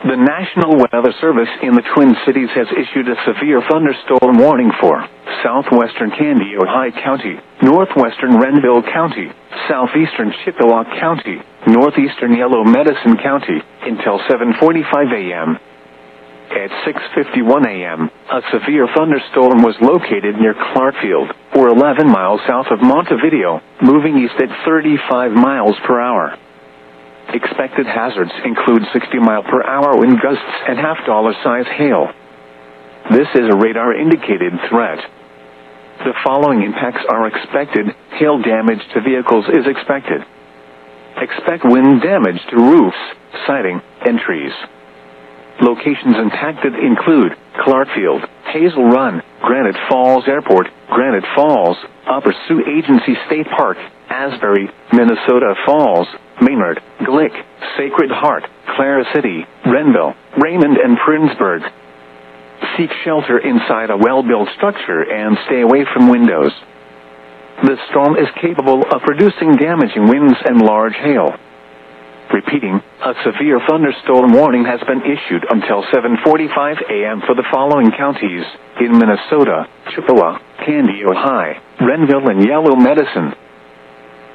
The National Weather Service in the Twin Cities has issued a severe thunderstorm warning for southwestern Kandiyohi County, northwestern Renville County, southeastern Chippewa County, northeastern Yellow Medicine County, until 7:45 a.m. At 6:51 a.m., a severe thunderstorm was located near Clarkfield, or 11 miles south of Montevideo, moving east at 35 miles per hour. Expected hazards include 60-mile-per-hour wind gusts and half-dollar-size hail. This is a radar-indicated threat. The following impacts are expected. Hail damage to vehicles is expected. Expect wind damage to roofs, siding, and trees. Locations impacted include Clarkfield, Hazel Run, Granite Falls Airport, Granite Falls, Upper Sioux Agency State Park, Asbury, Minnesota Falls, Maynard, Glick, Sacred Heart, Clara City, Renville, Raymond, and Princeburg. Seek shelter inside a well-built structure and stay away from windows. The storm is capable of producing damaging winds and large hail. Repeating, a severe thunderstorm warning has been issued until 7:45 a.m. for the following counties in Minnesota: Chippewa, Kandiyohi, Renville, and Yellow Medicine.